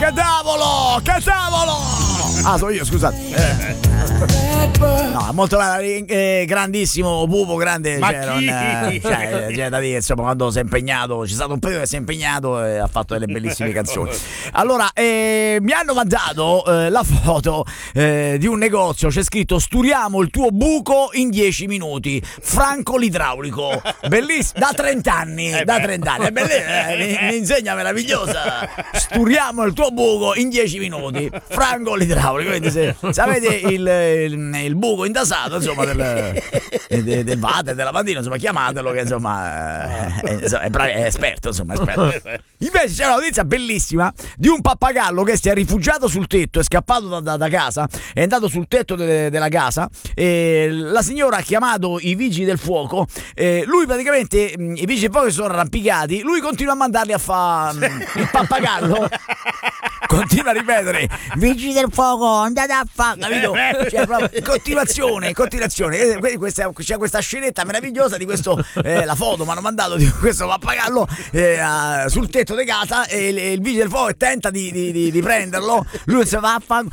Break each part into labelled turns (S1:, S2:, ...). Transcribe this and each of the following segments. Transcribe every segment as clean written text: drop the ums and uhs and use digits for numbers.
S1: che tavolo! Che tavolo! Ah, sono io, scusate. No, molto grandissimo Pupo, grande.
S2: Ma
S1: c'è da dire, insomma, quando si è impegnato, c'è stato un periodo che si è impegnato e ha fatto delle bellissime canzoni. Allora, mi hanno mandato la foto di un negozio, c'è scritto "Sturiamo il tuo buco in 10 minuti". Franco l'idraulico, bellissimo, da 30 anni, è bellissimo, mi insegna meravigliosa. Sturiamo il tuo buco in 10 minuti, Franco l'idraulico. Quindi se avete il buco intasato, insomma, del water, della lavandina, insomma, chiamatelo, che insomma è esperto, insomma, Invece c'è una notizia bellissima di un pappagallo che si è rifugiato sul tetto, è scappato da casa, è andato sul tetto della casa, e la signora ha chiamato i vigili del fuoco, lui praticamente, i vigili del fuoco si sono arrampicati, lui continua a mandarli a fare il pappagallo. Continua a ripetere: vigili del fuoco, andate a fare, capito? Cioè, continuazione. C'è questa scenetta meravigliosa di questo, la foto mi hanno mandato di questo pappagallo sul tetto di casa, e il vigile del fuoco tenta di prenderlo, lui si va a fare,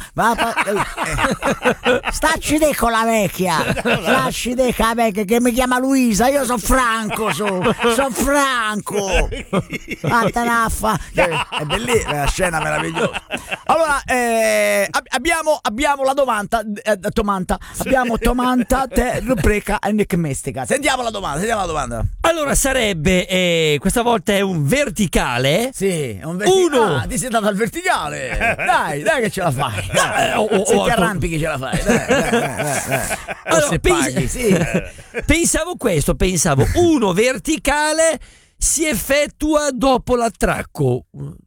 S1: stacci te con la vecchia, lasci te con la vecchia che mi chiama Luisa, io sono Franco, sono Franco, Attanaffa. È bellissima, è una scena meravigliosa. Allora, abbiamo la domanda, abbiamo domanda te rubrica enigmistica. Sentiamo la domanda.
S3: Allora sarebbe, questa volta è un verticale.
S1: Sì, è un verticale.
S3: Uno.
S1: Ti sei dato al verticale. Dai che ce la fai. Se ti arrampichi ce la fai. Dai.
S3: Allora,
S1: paghi, sì.
S3: Pensavo uno verticale si effettua dopo l'attracco.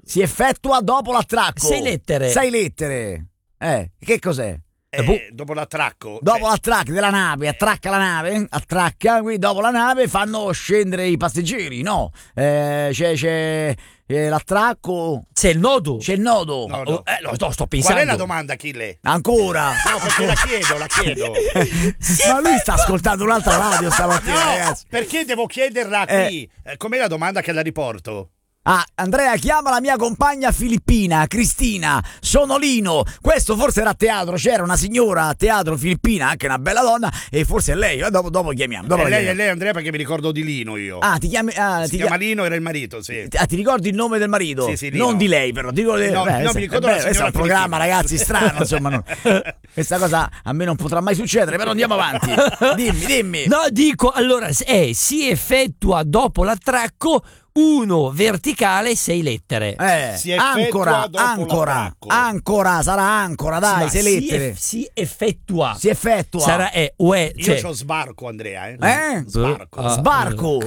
S3: 6 lettere.
S1: Che cos'è?
S2: Dopo l'attracco.
S1: Dopo l'attracco della nave, attracca, quindi dopo la nave fanno scendere i passeggeri, no? C'è l'attracco.
S3: C'è il nodo.
S2: No.
S3: Sto pensando.
S2: Qual è la domanda, Achille?
S1: Ancora?
S2: No, perché la chiedo.
S1: Ma lui sta ascoltando un'altra radio stamattina,
S2: No,
S1: ragazzi.
S2: perché devo chiederla qui? Com'è la domanda che la riporto?
S1: Andrea, chiama la mia compagna filippina, Cristina. Sono Lino. Questo forse era a teatro, c'era una signora a teatro filippina, anche una bella donna, e forse è lei. Dopo chiamiamo.
S2: Lei, Andrea, perché mi ricordo di Lino io.
S1: Ti chiami?
S2: Si chiama Lino, era il marito, sì.
S1: Ti ricordi il nome del marito?
S2: Sì, Lino.
S1: Non di lei, però.
S2: No, mi ricordo la signora
S1: questo è un programma,
S2: filippina.
S1: ragazzi, strano, insomma. Questa cosa a me non potrà mai succedere, però andiamo avanti. Dimmi.
S3: No, dico, allora, si effettua dopo l'attracco. Uno verticale, 6 lettere.
S2: Si effettua dopo l'attracco.
S1: Ancora, sarà ancora, dai, 6 lettere.
S3: Si effettua.
S1: Sarà
S2: Io c'ho sbarco, Andrea. Sbarco.
S1: Sbarco.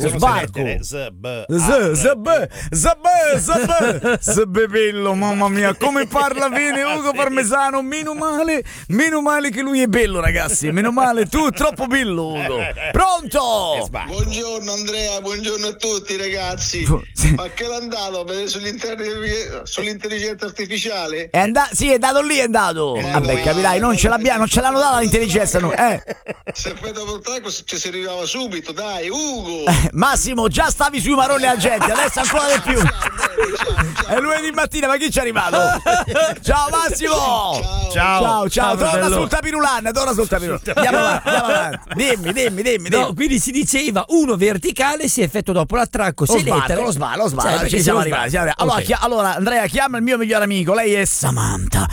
S1: Bello, mamma mia, come parla bene Ugo Parmesano. Meno male che lui è bello, ragazzi. Meno male, tu troppo bello, Ugo. Pronto?
S4: Buongiorno Andrea, buongiorno a tutti, ragazzi. Ma che l'è andato sull'intelligenza artificiale?
S1: È andato lì, è andato. Vabbè, capirai, non ce l'hanno data l'intelligenza.
S4: Se fai dopo il tracco ci si arrivava subito, dai, Ugo.
S1: Massimo, già stavi sui maroni alla gente, adesso ancora di più. È lunedì mattina, ma chi ci è arrivato? Ciao Massimo.
S2: Ciao.
S1: Torna sul tapirulan. Andiamo avanti. Dimmi.
S3: No, quindi si diceva uno verticale si effettua dopo l'attracco.
S1: Lo sbarco. Ci siamo arrivati. Allora, Andrea, chiama il mio migliore amico. Lei è Samantha.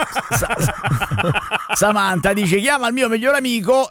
S1: Samantha dice: chiama il mio migliore amico.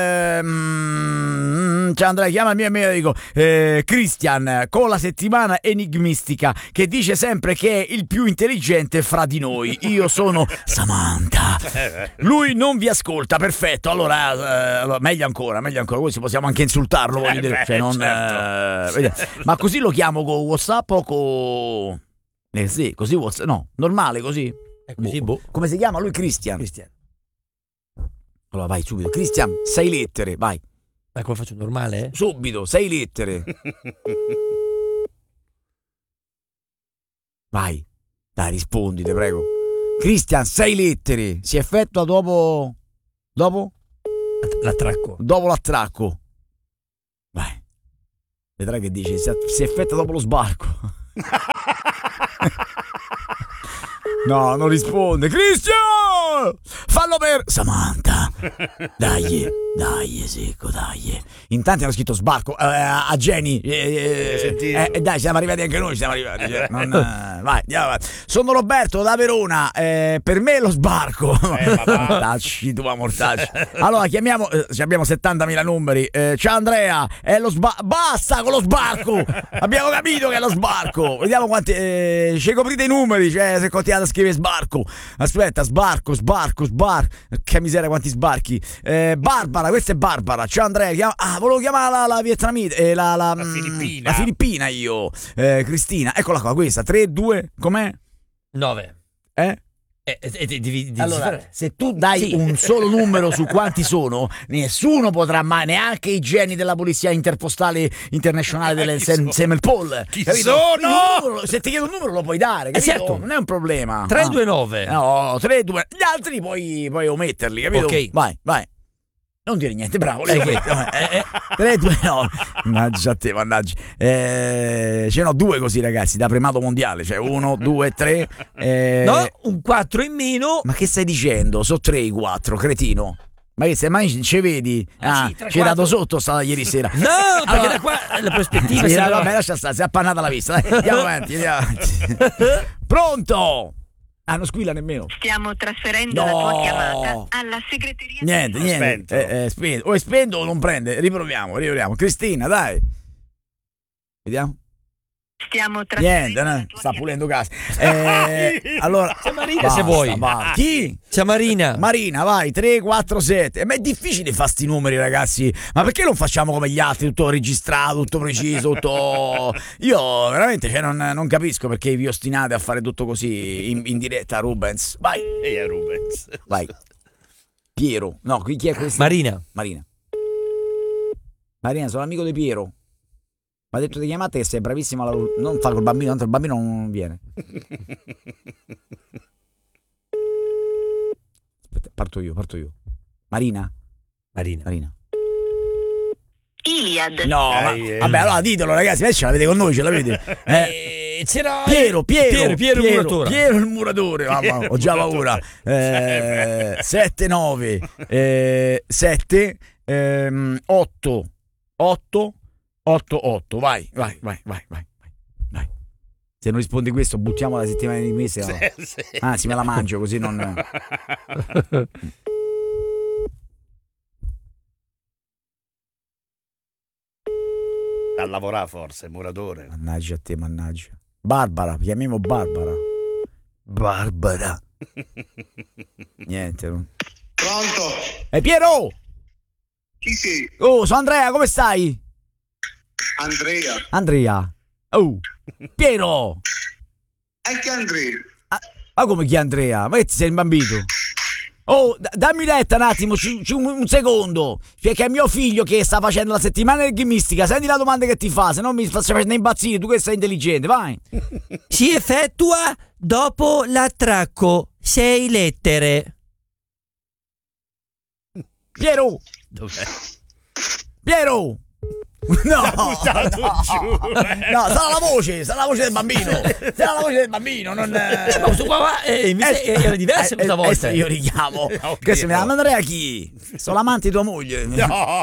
S1: Ciao Andrea, chiama il mio amico Christian, con la settimana enigmistica, che dice sempre che è il più intelligente fra di noi. Io sono Samantha. Lui non vi ascolta, perfetto. Allora meglio ancora, così possiamo anche insultarlo, voglio dire. Certo. Ma così lo chiamo con WhatsApp o con sì, così WhatsApp, no, normale così.
S3: Così,
S1: Come si chiama lui? Christian. Allora vai subito. Christian, 6 lettere, vai.
S3: Ma come faccio, normale?
S1: Subito, 6 lettere. Vai. Dai, rispondi, te prego. Christian, 6 lettere. Si effettua dopo
S3: l'attracco.
S1: Dopo l'attracco. Vai. Vedrai che dice si effettua dopo lo sbarco. No, non risponde. Cristian! Fallo per Samantha. Dai, secco, dai. In tanti hanno scritto sbarco a Jenny. Dai, siamo arrivati anche noi, siamo arrivati. Vai, andiamo avanti. Sono Roberto da Verona. Per me è lo sbarco. Mortacci, tu mortacci. Allora, chiamiamo. Abbiamo 70.000 numeri. Ciao Andrea, è lo sbarco. Basta con lo sbarco. Abbiamo capito che è lo sbarco. Vediamo quanti. Ci coprite i numeri. Cioè, se continuate a scrivere sbarco. Aspetta, sbarco. Che miseria, quanti sbarchi. Barbara, questa è Barbara. Ciao Andrea. Volevo chiamare la vietnamita. La
S2: Filippina.
S1: La Filippina io. Cristina, eccola qua. Questa 3, 2, com'è?
S3: 9.
S1: Allora, se tu dai un solo numero su quanti sono, nessuno potrà mai, neanche i geni della polizia interpostale internazionale delle Semmelpol.
S2: Chi
S1: capito?
S2: sono?
S1: Se ti chiedo un numero lo puoi dare, capito?
S3: certo.
S1: Non è un problema.
S3: 3, 2, 9.
S1: No, 3, 2. Gli altri puoi ometterli, capito?
S3: Ok.
S1: Vai. Non dire niente, bravo. 3, 2, no. Mannaggia a te, mannaggia. Ce n'ho 2 così, ragazzi, da primato mondiale. Cioè 1, 2, 3.
S3: No, un 4 in meno.
S1: Ma che stai dicendo? Sono 3 i 4, cretino. Ma che se mai ci vedi?
S3: Sì,
S1: Ci hai dato
S3: 4.
S1: sotto stata ieri sera.
S3: No, perché da qua la prospettiva
S1: Sì,
S3: sembra-
S1: vabbè, lascia stare, si è appannata la vista. Dai, andiamo avanti. Pronto? Non squilla nemmeno.
S5: Stiamo trasferendo la
S1: No.
S5: tua chiamata alla segreteria.
S1: Niente.
S2: Spento.
S1: Spento o non prende. Riproviamo. Cristina, dai. Vediamo.
S5: Stiamo trasferendo
S1: Niente,
S5: la tua
S1: sta
S5: chiamata.
S1: pulendo casa. Allora,
S3: C'è Marina, se vuoi.
S1: Chi?
S3: C'è Marina.
S1: Marina, vai, 3, 4, 7. Ma è difficile fare sti numeri, ragazzi. Ma perché non facciamo come gli altri, tutto registrato, tutto preciso, tutto. Io veramente non capisco perché vi ostinate a fare tutto così in diretta, Rubens. Vai.
S2: E Rubens.
S1: Vai. Piero. No, chi è questo?
S3: Marina.
S1: Marina, sono amico di Piero. Mi ha detto di chiamate che sei bravissima non fa col bambino, tanto il bambino non viene. Aspetta, parto io. Marina.
S5: Iliad.
S1: No, vabbè, allora ditelo, ragazzi, adesso ce l'avete con noi, ce l'avete.
S3: C'era
S1: Piero
S3: il muratore.
S1: Piero il muratore, mamma, ho già paura. 7, 9, 7, 8, 8, vai. Se non rispondi questo, buttiamo la settimana di mese. No?
S2: Sì.
S1: Anzi, me la mangio così non.
S2: A lavorare forse, muratore.
S1: Mannaggia a te, mannaggia. Barbara, chiamiamo Barbara. Niente. Non.
S4: Pronto?
S1: Piero!
S4: Chi sei?
S1: Oh, sono Andrea, come stai?
S4: Andrea.
S1: Oh, Piero!
S4: E che Andrea?
S1: Ma come chi è Andrea? Ma che ti sei imbambito? Oh, dammi retta un attimo, un secondo. Perché è mio figlio che sta facendo la settimana enigmistica. Senti la domanda che ti fa, se no mi sta facendo impazzire. Tu che sei intelligente, vai.
S3: Si effettua dopo l'attracco. 6 lettere.
S1: Piero!
S2: Dov'è?
S1: Piero! No,
S2: buttato giù.
S1: no, sarà la voce del bambino. Sarà la voce del bambino, non.
S3: Ma questo qua invece era diverso questa volta.
S1: Io richiamo.
S2: No,
S1: Questo mi
S2: Piero.
S1: chiama Andrea chi? Sono l'amante di tua moglie.
S2: No.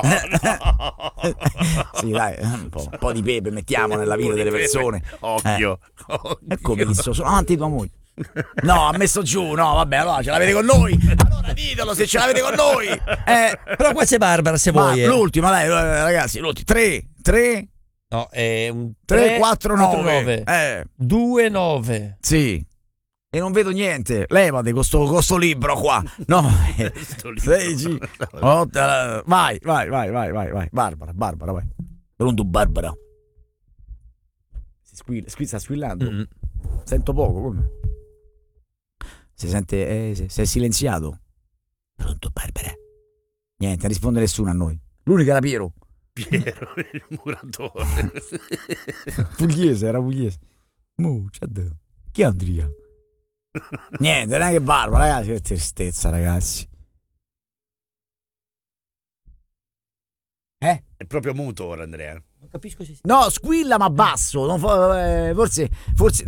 S1: Sì, dai, un po' di pepe mettiamo nella vita delle persone.
S2: Occhio.
S1: E come visto, sono l'amante di tua moglie. No, ha messo giù, no, vabbè, allora ce l'avete con noi. Allora ditelo se ce l'avete con noi.
S3: Però qua c'è Barbara se
S1: Ma
S3: vuoi.
S1: l'ultima, dai, ragazzi, l'ultima. 3,
S3: No, è un
S1: 3, 4, 9.
S3: 2, 9.
S1: Sì. E non vedo niente. Levate con sto libro qua. No. 16. 8. Vai. Barbara, vai. Pronto, Barbara. Sta squillando.
S3: Mm.
S1: Sento poco, come? Si sente. Si è silenziato. Pronto, Barbara. Niente, non risponde nessuno a noi. L'unica era Piero.
S2: Piero, il muratore.
S1: Era pugliese. Chi è Andrea? Niente, non è che Barbara, ragazzi, che tristezza, ragazzi.
S2: È proprio muto ora, Andrea.
S3: Non capisco se
S1: No, squilla ma basso. Forse